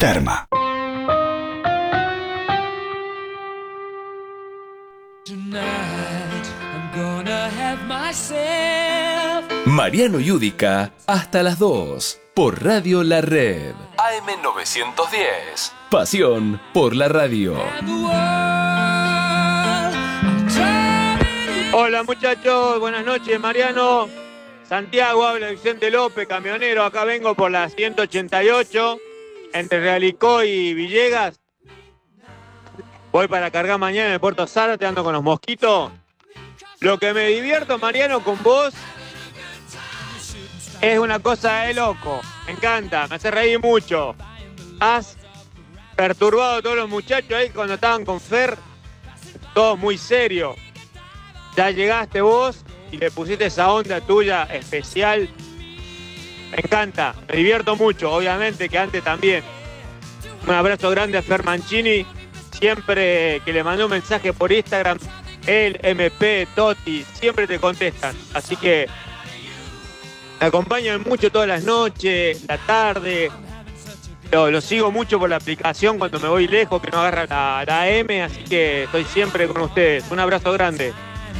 Terma. Mariano Yudica hasta las 2 por Radio La Red. AM910. Pasión por la radio. Hola muchachos, buenas noches. Mariano, Santiago, habla Vicente López, camionero. Acá vengo por la 188 entre Realicó y Villegas. Voy para cargar mañana en el Puerto Zárate, ando con los mosquitos. Lo que me divierto, Mariano, con vos es una cosa de loco. Me encanta, me hace reír mucho. Has perturbado a todos los muchachos ahí cuando estaban con Fer, todos muy serios. Ya llegaste vos y le pusiste esa onda tuya especial. Me encanta, me divierto mucho, obviamente que antes también. Un abrazo grande a Fer Mancini. Siempre que le mandé un mensaje por Instagram, él, MP, Totti, siempre te contestan. Así que me acompañan mucho todas las noches, la tarde. Lo sigo mucho por la aplicación cuando me voy lejos, que no agarra la M, así que estoy siempre con ustedes. Un abrazo grande.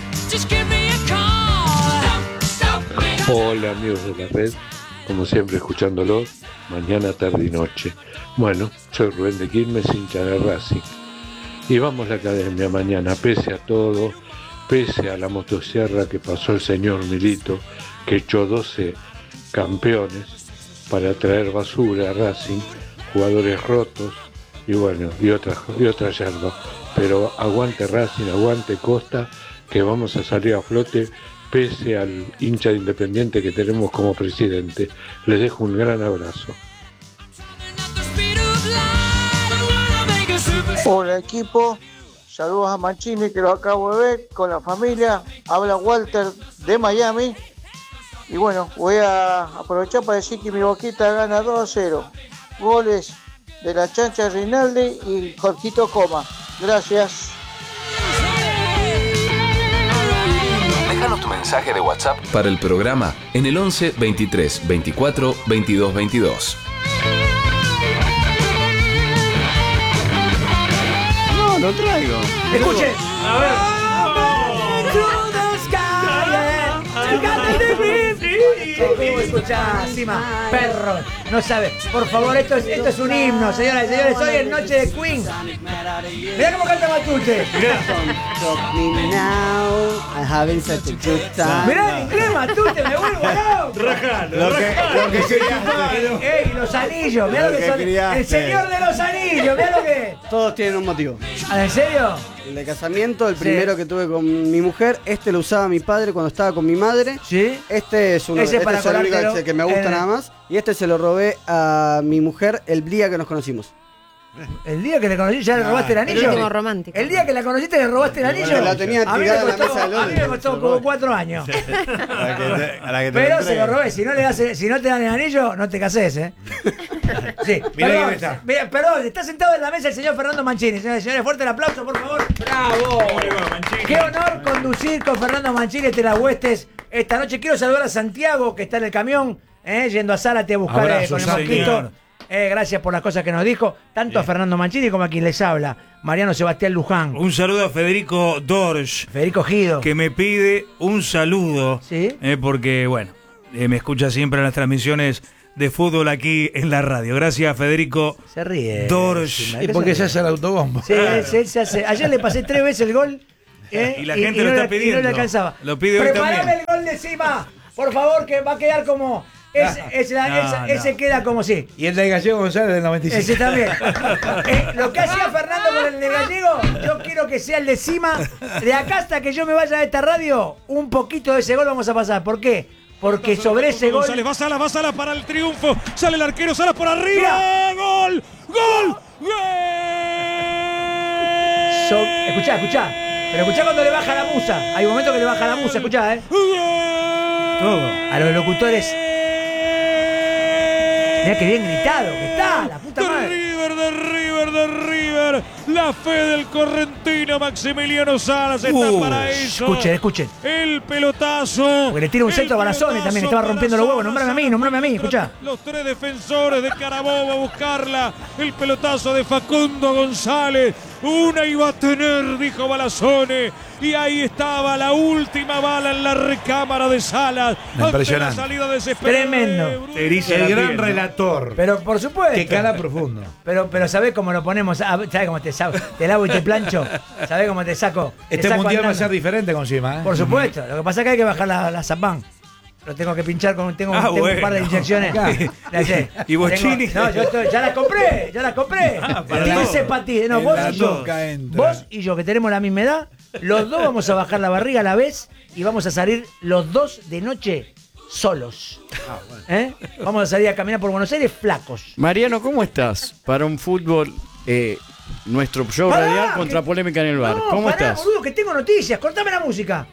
Hola amigos de la red, como siempre escuchándolos, mañana, tarde y noche. Bueno, soy Rubén de Quilmes, hincha de Racing. Y vamos a la academia mañana, pese a todo, pese a la motosierra que pasó el señor Milito, que echó 12 campeones para traer basura a Racing, jugadores rotos y bueno, y otra yerba. Pero aguante Racing, aguante Costa, que vamos a salir a flote pese al hincha de Independiente que tenemos como presidente. Les dejo un gran abrazo. Hola equipo, saludos a Mancini que lo acabo de ver con la familia, habla Walter de Miami y bueno, voy a aprovechar para decir que mi Boquita gana 2-0, goles de la Chancha Rinaldi y Jorgito Coma, gracias. Déjanos tu mensaje de WhatsApp para el programa en el 11 23 24 22 22. Lo traigo. Escuchen. A ver. ¿Cómo escuchás, Sima? Perro, no sabe. Por favor, esto es un himno, señoras y señores. Hoy es noche de Queen. Mirá cómo canta Matute. Mirá en inglés, Matute, me vuelvo loco. Rajalo. Lo que Ey, los anillos, mirá lo que son. El señor de los anillos, mirá lo que. Todos tienen un motivo. ¿En serio? El de casamiento, el primero que tuve con mi mujer, lo usaba mi padre cuando estaba con mi madre. Sí. Este es uno, Ese este para es el único que me gusta nada más. Y se lo robé a mi mujer el día que nos conocimos. ¿El día que le conocí ya le robaste el anillo? El último romántico. ¿El día que la conociste le robaste el anillo? La tenía tirada en la mesa del A mí me costó como 4 años. Pero se lo robé. Si no te dan el anillo, no te cases, ¿eh? Sí. Mirá quién está. Perdón, está sentado en la mesa el señor Fernando Mancini. Señores y señores, fuerte el aplauso, por favor. ¡Bravo! Qué honor conducir con Fernando Mancini las huestes esta noche. Quiero saludar a Santiago, que está en el camión, yendo a Zárate a buscar Abrazo, con el mosquito. Gracias por las cosas que nos dijo, tanto a Fernando Mancini como a quien les habla, Mariano Sebastián Luján. Un saludo a Federico Dorsch. Federico Gido. Que me pide un saludo. ¿Sí? Porque, bueno, me escucha siempre en las transmisiones de fútbol aquí en la radio. Gracias, Federico. Se ríe. Dorsch. ¿Y por qué se hace el autobombo? Sí, él se hace. Ayer le pasé 3 veces el gol. Y la gente lo está pidiendo. Y no le alcanzaba. Lo pide hoy también. Preparame el gol de Sima, por favor, que va a quedar como... Ese queda como sí. Y el de Gallego González del 95. Ese también. Lo que hacía Fernando con el de Gallego, yo quiero que sea el de Sima. De acá hasta que yo me vaya de esta radio, un poquito de ese gol vamos a pasar. ¿Por qué? Porque sobre ese gol... Va Salas para el triunfo. Sale el arquero, Salas por arriba. ¡Gol! ¡Gol! ¡Gol! Escuchá. Pero escuchá cuando le baja la musa. Hay momentos que le baja la musa, escuchá, Todo. A los locutores... Mirá que bien gritado que está, la puta madre. De River. La fe del correntino Maximiliano Salas está para eso. Escuchen. El pelotazo. Porque le tira un centro a Balasone también, estaba rompiendo los huevos. Nombrame a mí, escuchá. Los tres defensores de Carabobo a buscarla. El pelotazo de Facundo González. Una iba a tener, dijo Balasone. Y ahí estaba la última bala en la recámara de Salas. Impresionante. La salida desesperada. Tremendo. El gran relator. Pero por supuesto. Que cala profundo. Pero ¿sabés cómo lo ponemos? ¿Sabés cómo te lavo y te plancho? ¿Sabés cómo te saco? Este mundial va a ser diferente con Sima, ¿eh? Por supuesto. Lo que pasa es que hay que bajar la Zapán. Lo tengo que pinchar tengo un par de inyecciones. Y Bochini. Ya las compré. 15 patillas. No, vos y yo, que tenemos la misma edad, los dos vamos a bajar la barriga a la vez y vamos a salir los dos de noche solos. Vamos a salir a caminar por Buenos Aires flacos. Mariano, ¿cómo estás? Para un fútbol, nuestro show radial contra polémica en el bar. ¿Cómo estás? Boludo, que tengo noticias. Cortame la música.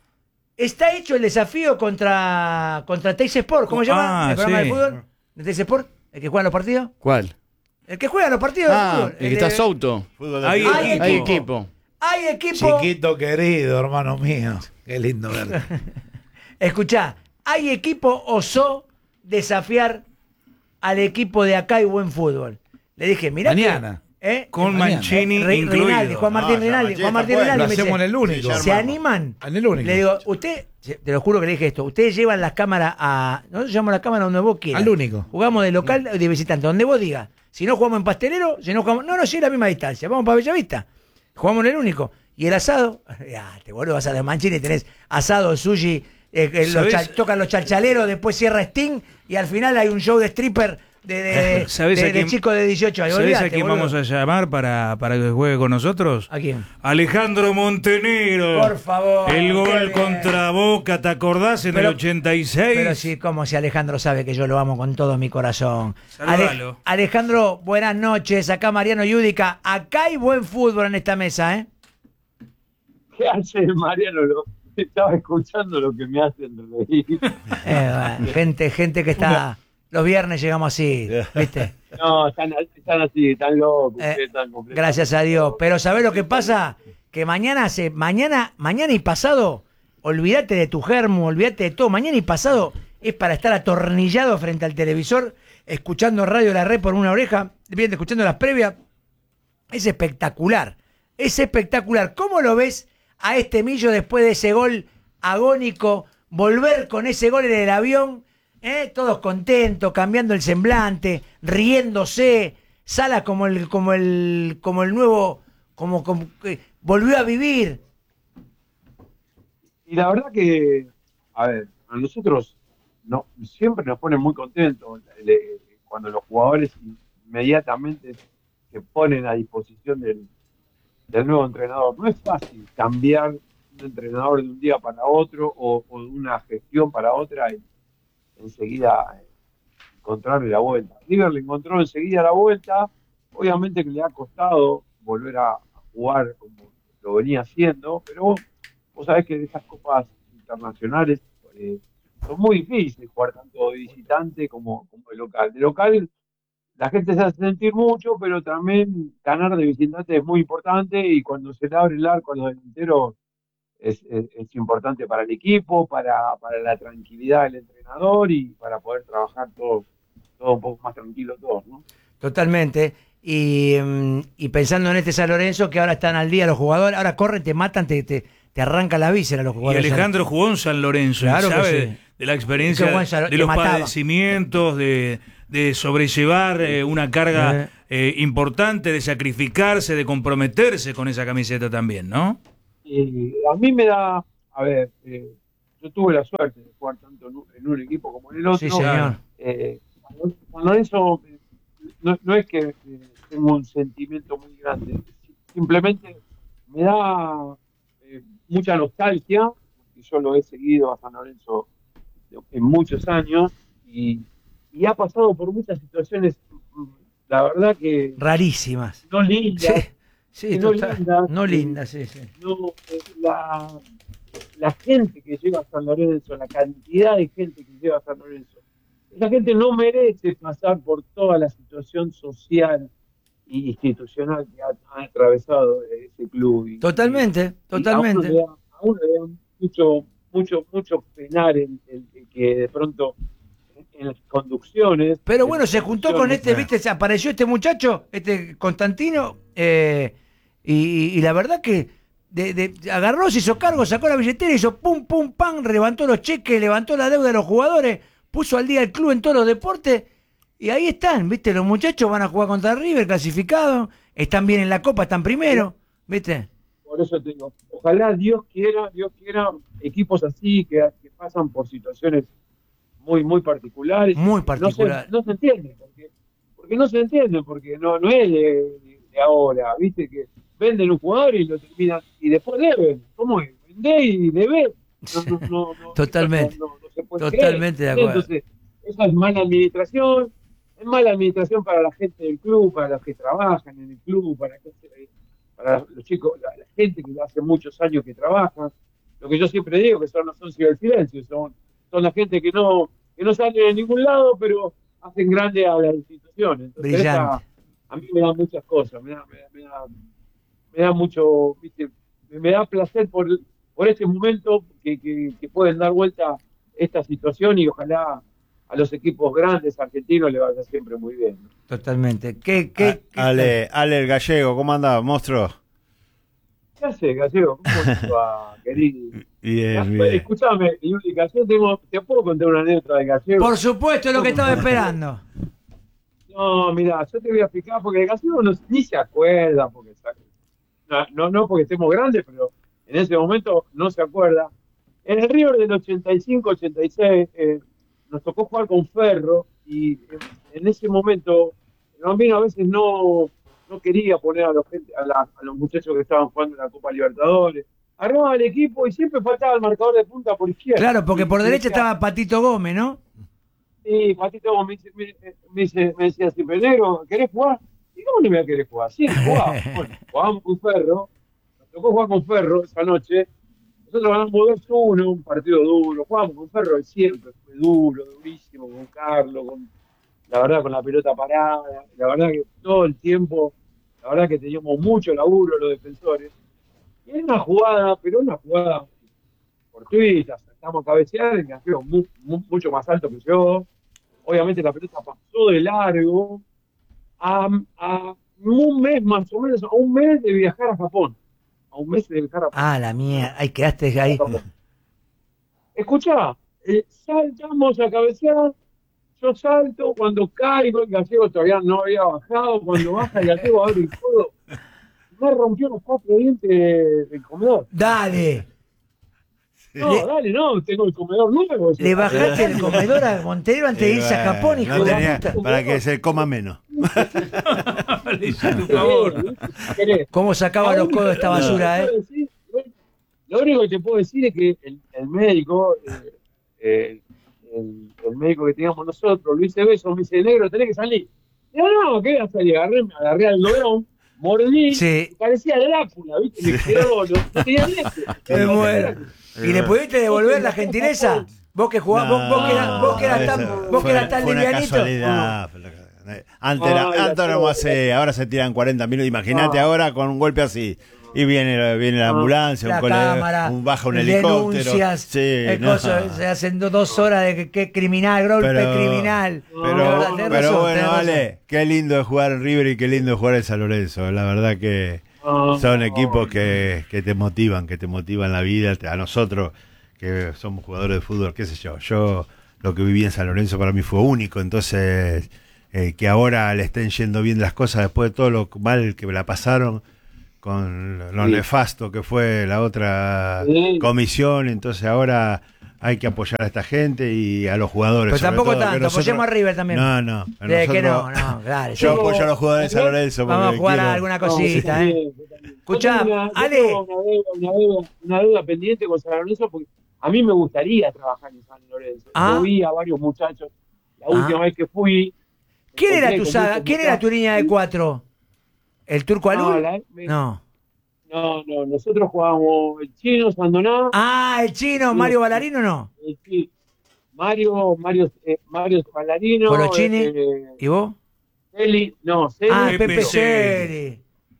Está hecho el desafío contra Teis Sport. ¿Cómo se llama? El programa de fútbol de Teis Sport. ¿El que juega los partidos? ¿Cuál? El que juega los partidos de fútbol. El que está Souto. Hay equipo. Chiquito querido, hermano mío. Qué lindo verte. Escuchá, hay equipo osó desafiar al equipo de Acá y Buen Fútbol. Le dije, mirá. Mañana. Con Mancini incluido. Rinaldi, Juan Martín Rinaldi. Lo hacemos en el único. ¿Se animan? En el único. Le digo, te lo juro que le dije esto, ustedes llevan las cámaras a... Nosotros llevamos la cámara donde vos quieras. Al único. Jugamos de local o de visitante, donde vos digas. Si no jugamos en Pastelero, si no jugamos... No, sí, la misma distancia. Vamos para Bellavista. Jugamos en el único. Y el asado, te vuelvo a asado de Mancini, tenés asado, sushi, tocan los chalchaleros, después cierra Sting y al final hay un show de stripper de chicos de 18 años. ¿Sabés a quién vamos a llamar para que juegue con nosotros? ¿A quién? Alejandro Montenegro. Por favor. El gol contra Boca, ¿te acordás? En el 86. Pero sí, como si Alejandro sabe que yo lo amo con todo mi corazón. Saludalo. Alejandro, buenas noches. Acá Mariano Yudica. Acá hay buen fútbol en esta mesa, ¿eh? ¿Qué hace Mariano? Estaba escuchando lo que me hacen reír. Gente que está... Los viernes llegamos así, ¿viste? No, están así, están locos. Gracias a Dios. Pero ¿sabés lo que pasa? Que mañana y pasado, olvídate de tu germo, olvídate de todo. Mañana y pasado es para estar atornillado frente al televisor, escuchando Radio La Red por una oreja, escuchando las previas. Es espectacular. Es espectacular. ¿Cómo lo ves a este Millo después de ese gol agónico? Volver con ese gol en el avión. Todos contentos, cambiando el semblante, riéndose, Sala como el nuevo, como volvió a vivir. Y la verdad que, a ver, a nosotros siempre nos pone muy contentos cuando los jugadores inmediatamente se ponen a disposición del nuevo entrenador. No es fácil cambiar un entrenador de un día para otro o de una gestión para otra enseguida encontrarle la vuelta. River le encontró enseguida la vuelta, obviamente que le ha costado volver a jugar como lo venía haciendo, pero vos sabés que de esas copas internacionales son muy difíciles jugar tanto de visitante como de local. De local la gente se hace sentir mucho, pero también ganar de visitante es muy importante y cuando se le abre el arco a los delanteros es importante para el equipo, para la tranquilidad del entrenador y para poder trabajar todo un poco más tranquilo todos, ¿no? Totalmente. Y pensando en este San Lorenzo, que ahora están al día los jugadores, ahora corren, te matan, te arrancan la víscera los jugadores. Y Alejandro jugó en San Lorenzo, claro, sabe de la experiencia, de los padecimientos, de sobrellevar una carga importante, de sacrificarse, de comprometerse con esa camiseta también, ¿no? A mí me da, a ver, yo tuve la suerte de jugar tanto en un equipo como en el otro. Sí, señor. San Lorenzo no es que tengo un sentimiento muy grande, simplemente me da mucha nostalgia, porque yo lo he seguido a San Lorenzo en muchos años y ha pasado por muchas situaciones, la verdad que... rarísimas. No lindas. Sí, no linda, sí. No, la gente que lleva a San Lorenzo, la cantidad de gente que lleva a San Lorenzo, esa gente no merece pasar por toda la situación social e institucional que ha atravesado ese club. Totalmente. A uno le da mucho penar el que de pronto en las conducciones. Pero bueno, se juntó con viste, se apareció este muchacho, Constantino, y la verdad que agarró, se hizo cargo, sacó la billetera, hizo pum, pum, pam, levantó los cheques, levantó la deuda de los jugadores, puso al día el club en todos los deportes, y ahí están, viste, los muchachos van a jugar contra River, clasificados, están bien en la Copa, están primero, viste. Por eso te digo, ojalá Dios quiera equipos así que pasan por situaciones muy particulares. Muy particulares. No se entiende, porque no se entiende, porque no es de ahora, viste, que venden un jugador y lo terminan, y después deben. ¿Cómo es? Vendé y debé. No, Totalmente. No se puede Totalmente creer. de acuerdo. Entonces, esa es mala administración. Es mala administración para la gente del club, para los que trabajan en el club, para los chicos, la gente que hace muchos años que trabaja. Lo que yo siempre digo, que son los socios del silencio, son la gente que no salen de ningún lado, pero hacen grande a las instituciones. Entonces, brillante. A mí me da muchas cosas, me da mucho, ¿viste? Me da placer por este momento que pueden dar vuelta esta situación, y ojalá a los equipos grandes argentinos le vaya siempre muy bien, ¿no? Totalmente. Ale el Gallego, ¿cómo andás, monstruo? ¿Qué haces, Gallego? ¿Cómo te va, querido? Bien. Escuchame, Yudica, te puedo contar una anécdota de Gallego. Por supuesto, es lo que estaba esperando. No, mira, yo te voy a explicar, porque el Gallego ni se acuerda, porque no porque estemos grandes, pero en ese momento no se acuerda. En el River del 85-86 nos tocó jugar con Ferro, y en ese momento el Bambino a veces no quería poner a los muchachos que estaban jugando en la Copa Libertadores. Armaba el equipo y siempre faltaba el marcador de punta por izquierda. Claro, porque por derecha estaba Patito Gómez, ¿no? Sí, Patito Gómez me decía siempre, negro, ¿querés jugar? ¿Y cómo no me voy a querer jugar? Sí, jugaba. Bueno, jugábamos con Ferro, nos tocó jugar con Ferro esa noche. Nosotros ganamos 2-1, un partido duro, jugábamos con Ferro de siempre, fue durísimo, con Carlos, la verdad, con la pelota parada, la verdad que todo el tiempo, la verdad que teníamos mucho laburo los defensores. Y era una jugada fortuita, saltamos a cabecear, el Gallego mucho más alto que yo. Obviamente la pelota pasó de largo a un mes más o menos, a un mes de viajar a Japón. Ah, la mía, ahí quedaste ahí. Escuchá, saltamos a cabecear, yo salto, cuando caigo, el Gallego todavía no había bajado, cuando baja el Gallego abre el codo, me rompió los 4 dientes del comedor. Dale. No, tengo el comedor nuevo. Le bajaste el comedor a Montero antes de irse a Japón, hijo no de tenía, puta. para que se coma menos. Por favor. ¿Cómo sacaba los codos esta basura, Lo único que te puedo decir es que el médico, el médico que teníamos nosotros, Luis Beso, me dice, negro, tenés que salir. Digo, no, ¿qué voy a salir? Agarré al lodón, mordí, parecía Drácula, ¿viste? Me quedó, no tenía leche. Me muero. ¿Y le pudiste devolver la gentileza? Vos que jugabas, vos que eras tan livianito. Antes éramos así, ahora se tiran 40 minutos. Imagínate ahora con un golpe así. Y viene la ambulancia, la cámara, baja un helicóptero. Denuncias, se hacen 2 horas de que criminal, golpe criminal. Pero bueno, vale, qué lindo es jugar en River y qué lindo es jugar en San Lorenzo. La verdad que son equipos que te motivan la vida. A nosotros, que somos jugadores de fútbol, qué sé yo lo que viví en San Lorenzo para mí fue único. Entonces, que ahora le estén yendo bien las cosas después de todo lo mal que la pasaron, con lo nefasto que fue la otra comisión. Entonces ahora hay que apoyar a esta gente y a los jugadores. Pero tampoco tanto, apoyemos a River también. No. Claro. Yo apoyo a los jugadores de San Lorenzo. Vamos a jugar a alguna cosita, Escuchá, Ale. Una deuda pendiente con San Lorenzo, porque a mí me gustaría trabajar en San Lorenzo. Yo vi a varios muchachos la última vez que fui. ¿Quién era tu saga? ¿Quién era tu línea de 4? ¿El Turco Alul? No, nosotros jugábamos el Chino, Sandoná. El Chino, Mario Ballarino, ¿no? Mario Pallarino. Colochini. ¿Y vos? Celi. Pepe Celi.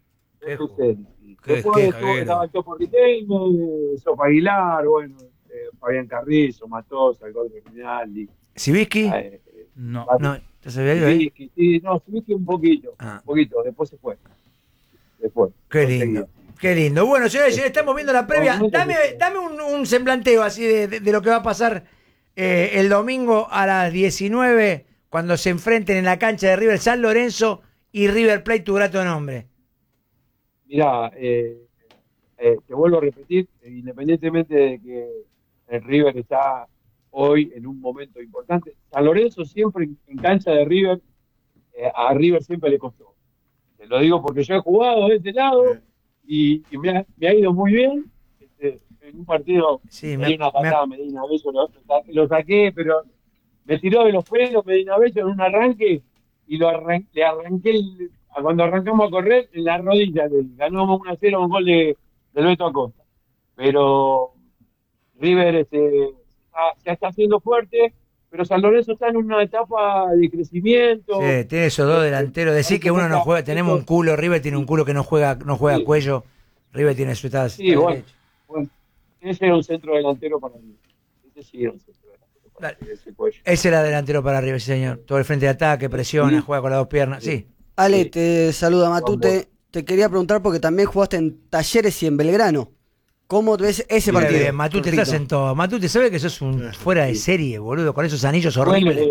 Después estaba el Topo Riquelme, Sopa Aguilar, bueno, Fabián Carrizo, Matosa, el Gordo Rinaldi. ¿Sibisky? No. ¿Te sabía yo ahí? Sibisky un poquito, después se fue. Qué lindo. Qué lindo. Bueno, señores, estamos viendo la previa. Dame un semblanteo así de lo que va a pasar el domingo a las 19 cuando se enfrenten en la cancha de River San Lorenzo y River Plate, tu grato nombre. Mirá, te vuelvo a repetir, independientemente de que el River está hoy en un momento importante, San Lorenzo siempre en cancha de River, a River siempre le costó. Te lo digo porque yo he jugado de este lado y me ha ido muy bien. En un partido me di una patada a Medina Bello, lo saqué, pero me tiró de los pelos Medina Bello en un arranque y le arranqué cuando arrancamos a correr en la rodilla. Ganamos 1-0 un gol del Beto Acosta. Pero River se está haciendo fuerte, pero San Lorenzo está en una etapa de crecimiento. Sí, tiene esos dos delanteros. Decir que uno no juega, tenemos un culo, River tiene un culo que no juega cuello. River tiene su estado. Sí, bueno, ese era un centro delantero para mí. Ese sí era un centro delantero para mí, ese cuello. Ese era delantero para River, sí, señor. Todo el frente de ataque, presiona, juega con las dos piernas. Sí. Ale, te saluda Matute. Te quería preguntar porque también jugaste en Talleres y en Belgrano. ¿Cómo ves ese partido? Bien, Matute, estás en todo. Matute, ¿sabes que sos un fuera de serie, boludo? Con esos anillos horribles.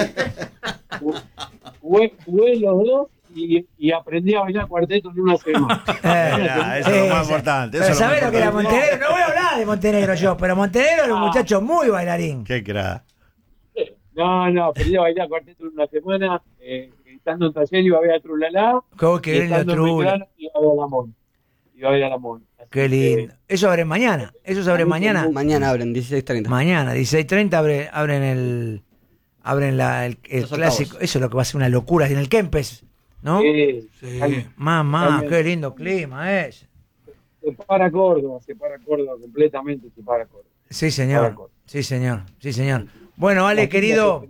Jugué los dos y aprendí a bailar cuarteto en una semana. Eso es lo más importante. Pero ¿sabés lo que era Montenegro? No voy a hablar de Montenegro yo, pero Montenegro era un muchacho muy bailarín. Qué crack. No, aprendí a bailar cuarteto en una semana. Estando en Taller iba a ver a Trulalá. Que bien la Trula. Iba a ver a Lamón. Qué lindo. Eso abren mañana. Eso se abre mañana. Mañana abren, 16:30. Mañana, 16:30 abren el clásico. Eso es lo que va a ser una locura en el Kempes, ¿no? Sí. Mamá, qué lindo clima es. Se para Córdoba completamente, se para Córdoba. Sí, señor. Sí, señor. Bueno, Ale, querido.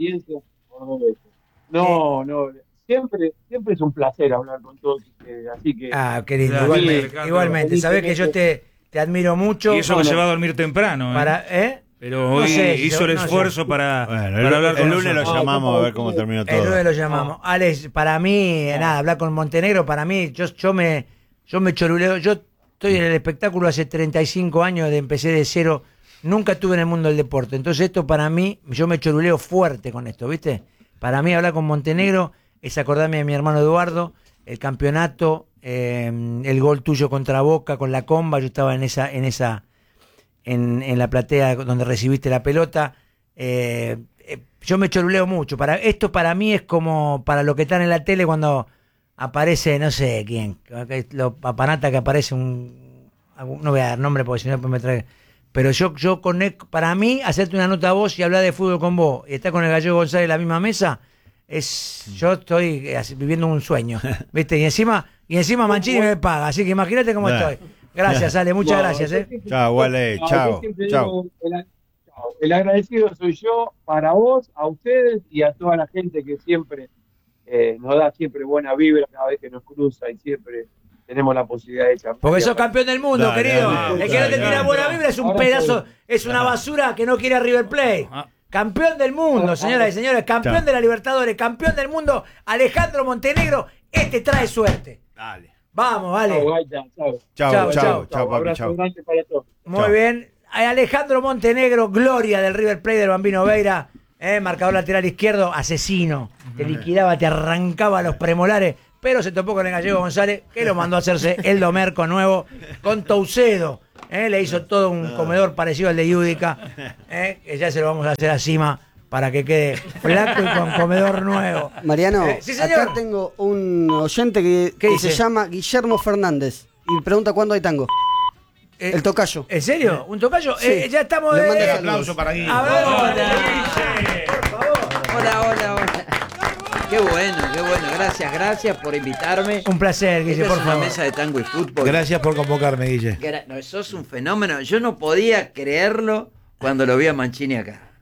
No, siempre es un placer hablar con todos ustedes, así que... qué lindo, igualmente. Sabés que yo te admiro mucho. Y eso que se va a dormir temprano, Pero hoy hizo el esfuerzo para hablar con el lunes lo llamamos a ver cómo terminó todo. El lunes lo llamamos. Alex, para mí, hablar con Montenegro, para mí, yo me choruleo. Yo estoy en el espectáculo hace 35 años, empecé de cero. Nunca estuve en el mundo del deporte. Entonces esto para mí, yo me choruleo fuerte con esto, ¿viste? Para mí hablar con Montenegro es acordarme de mi hermano Eduardo, el campeonato, el gol tuyo contra Boca con la comba. Yo estaba en la platea donde recibiste la pelota. Yo me choruleo mucho. Esto para mí es como para lo que están en la tele cuando aparece, no sé quién, lo papanata que aparece no voy a dar nombre porque si no me trae. Pero yo conecto, para mí, hacerte una nota a vos y hablar de fútbol con vos y estar con el Gallego González en la misma mesa, yo estoy viviendo un sueño, ¿viste? Y encima Mancini me paga, así que imagínate cómo estoy. Gracias, Ale, muchas gracias. Chao, Wale, chao. El agradecido soy yo para vos, a ustedes y a toda la gente que siempre nos da siempre buena vibra cada vez que nos cruza y siempre tenemos la posibilidad de echar. Porque sos campeón del mundo, querido. El que no te tira buena vibra es un pedazo, es una basura que no quiere a River Plate. Campeón del mundo, señoras y señores, campeón de la Libertadores, campeón del mundo, Alejandro Montenegro, trae suerte. Dale. Vamos, vale. Chao, papi, chao. Muy bien. Alejandro Montenegro, gloria del River Plate del Bambino Veira, marcador lateral izquierdo, asesino. Te liquidaba, te arrancaba los premolares, pero se topó con el Gallego González, que lo mandó a hacerse el Domerco nuevo con Toucedo. Le hizo todo un comedor parecido al de Yudica, que ya se lo vamos a hacer a Cima para que quede flaco y con comedor nuevo. Mariano, sí, señor. Acá tengo un oyente que se llama Guillermo Fernández y pregunta cuándo hay tango. El tocayo. ¿En serio? ¿Un tocayo? Sí. Ya estamos Le mando un aplauso para Guille. Por favor. Hola. Qué bueno. Gracias por invitarme. Un placer, Guille, por favor. Una mesa de tango y fútbol. Gracias por convocarme, Guille. No, sos un fenómeno. Yo no podía creerlo cuando lo vi a Mancini acá.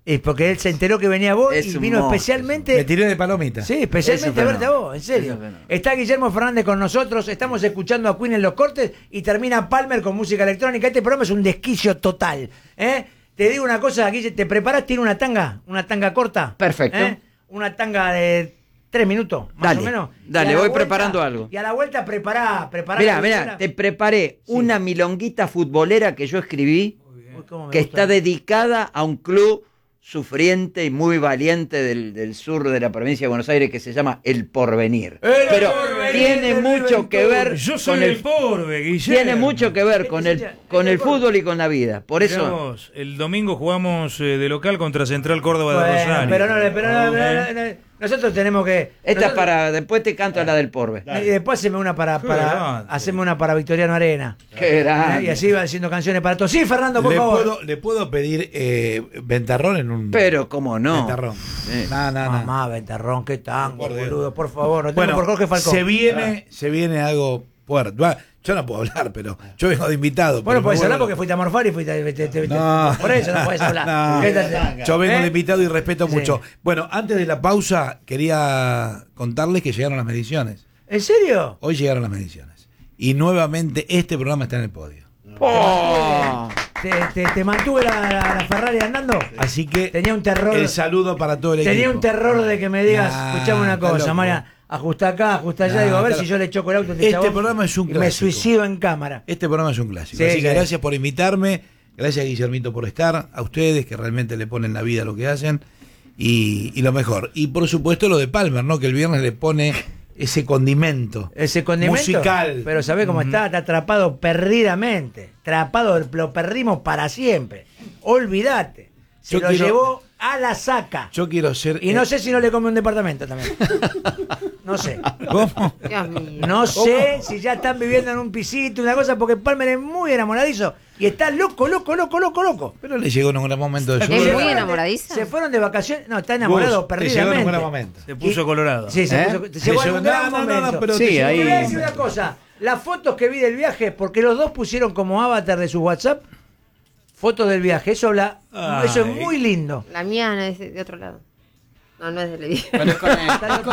Es porque él se enteró que venía vos y vino especialmente. Me tiré de palomita. Sí, especialmente a verte a vos, en serio. Está Guillermo Fernández con nosotros, estamos escuchando a Queen en los cortes y termina Palmer con música electrónica. Este programa es un desquicio total. Te digo una cosa, Guille, ¿te preparás? ¿Tiene una tanga corta? Perfecto. Una tanga de 3 minutos, más o menos. Dale, voy preparando algo. Y a la vuelta prepará. Mirá, te preparé una milonguita futbolera que yo escribí, que está dedicada a un club sufriente y muy valiente del sur de la provincia de Buenos Aires que se llama El Porvenir. Pero tiene mucho que ver con el Porve, Guillermo. Tiene mucho que ver con el fútbol y con la vida. Por eso el domingo jugamos de local contra Central Córdoba de Rosario. Pero nosotros tenemos que. Esta es para. Después te canto la del Porve. Y después haceme una para Victoriano Arena. Qué grande. Y así va haciendo canciones para todos. Sí, Fernando, por favor. ¿Le puedo pedir ventarrón en un. Pero, ¿cómo no? Ventarrón. Mamá, ventarrón, qué tango, boludo, por favor. No bueno, por Jorge Falcón. Se viene algo fuerte. Yo no puedo hablar, pero yo vengo de invitado. Bueno, puedes hablar porque fuiste a morfar y fuiste. No, por eso no puedes hablar. Yo vengo de invitado y respeto mucho. Bueno, antes de la pausa, quería contarles que llegaron las mediciones. ¿En serio? Hoy llegaron las mediciones. Y nuevamente este programa está en el podio. Te mantuve la Ferrari andando. Así que tenía un terror. El saludo para todo el equipo. Tenía un terror de que me digas, escuchame una cosa, María. Ajusta acá, ajusta allá, digo, a ver si yo le choco el auto. Este programa es un clásico. Me suicido en cámara. Este programa es un clásico. Así que gracias por invitarme, gracias Guillermito por estar, a ustedes que realmente le ponen la vida a lo que hacen y lo mejor. Y por supuesto lo de Palmer, ¿no? Que el viernes le pone ese condimento. Musical. Pero ¿sabés cómo está? Está atrapado perdidamente. Lo perdimos para siempre. Olvídate. Se lo llevó a la saca. Yo quiero ser. Y no sé si no le come un departamento también. No sé. ¿Cómo? No sé si ya están viviendo en un pisito, una cosa, porque Palmer es muy enamoradizo y está loco. Pero le llegó en un gran momento de su vida. ¿Es muy enamoradizo? Se fueron de vacaciones. No, está enamorado perdidamente. Le llegó en un gran momento. Se puso colorado. Sí, se llegó en un gran momento. Pero sí, ahí. Te voy a decir una cosa. Las fotos que vi del viaje, porque los dos pusieron como avatar de su WhatsApp fotos del viaje. Eso es muy lindo. La mía es de otro lado. No es de Levi. Pero es con él.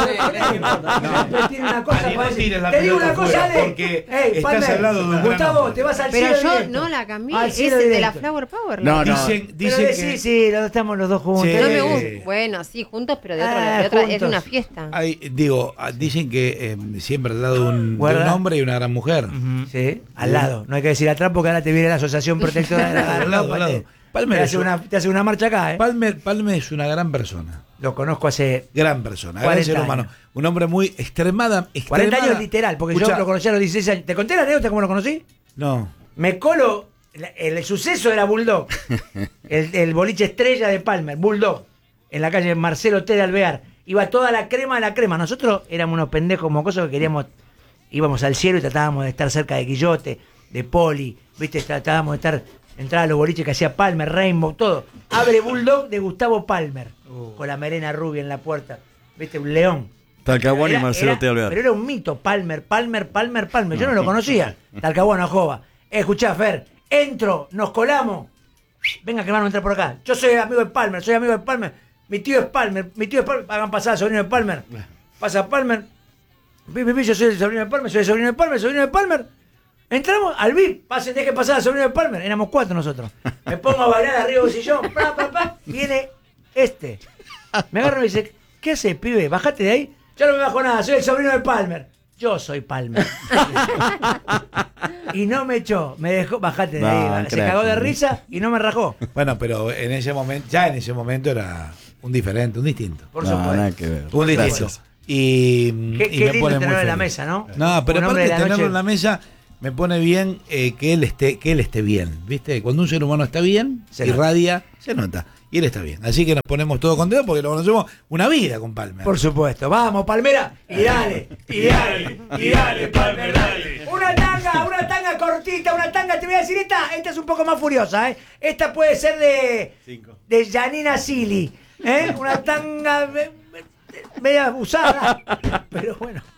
Tiene una cosa para decir. Te digo una cosa, Ale. Porque estás al lado de un Gustavo, te vas al cielo. Pero yo directo. no la cambié. Es de la Flower Power. No. Dicen que... Sí, estamos los dos juntos. No me gusta. Bueno, sí, juntos, pero de otra es una fiesta. Dicen que siempre al lado de un hombre y una gran mujer. Sí, al lado. No hay que decir atrás porque ahora te viene la Asociación Protectora de la al lado. Palmer te hace una marcha acá, Palmer es una gran persona. Lo conozco hace... Gran persona, gran ser humano. Un hombre muy extremada 40 años literal, porque yo lo conocí a los 16 años. ¿Te conté la anécdota cómo lo conocí? No. Me colo... El suceso era Bulldog. el boliche estrella de Palmer, Bulldog. En la calle Marcelo T. de Alvear. Iba toda la crema de la crema. Nosotros éramos unos pendejos mocosos que queríamos... Íbamos al cielo y tratábamos de estar cerca de Guillote, de Poli. ¿Viste? Tratábamos de estar... Entrar a los boliches que hacía Palmer, Rainbow, todo. Abre Bulldog de Gustavo Palmer. Con la melena rubia en la puerta. ¿Viste? Un león. Talcahuano y Marcelo T. Alvear. Pero era un mito. Palmer. Yo no lo conocía. Talcahuano, Jova. Escuchá, Fer. Entro, nos colamos. Venga, que van a entrar por acá. Yo soy amigo de Palmer, Mi tío es Palmer. Hagan pasar al sobrino de Palmer. Pasa Palmer. Yo soy el sobrino de Palmer. Entramos al VIP, deje pasar al sobrino de Palmer, éramos 4 nosotros. Me pongo a bailar arriba del sillón, viene me agarra y me dice, ¿qué haces, pibe? Bajate de ahí. Yo no me bajo nada, soy el sobrino de Palmer. Yo soy Palmer. Y no me echó, me dejó, bajate de ahí. Se cagó de risa y no me rajó. Bueno, pero en ese momento era un diferente, un distinto. Por supuesto. Nada que ver. Un distinto. Y qué lindo tenerlo en la mesa, ¿no? No, pero aparte de tenerlo en la mesa... Me pone bien que él esté bien, ¿viste? Cuando un ser humano está bien, irradia, se nota. Y él está bien. Así que nos ponemos todos contentos porque lo conocemos una vida con Palmer. Por supuesto. Vamos, Palmera. Y dale, Palmer, dale. Una tanga cortita, te voy a decir, esta es un poco más furiosa, ¿eh? Esta puede ser de Janina Silly, ¿eh? Una tanga media usada, pero bueno.